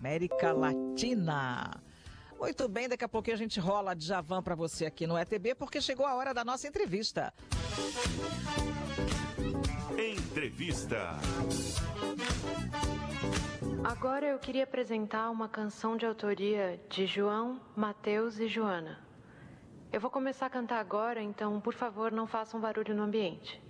América Latina. Muito bem, daqui a pouquinho a gente rola Djavan para você aqui no ETB, porque chegou a hora da nossa entrevista. Entrevista. Agora eu queria apresentar uma canção de autoria de João, Mateus e Joana. Eu vou começar a cantar agora, então, por favor, não façam barulho no ambiente.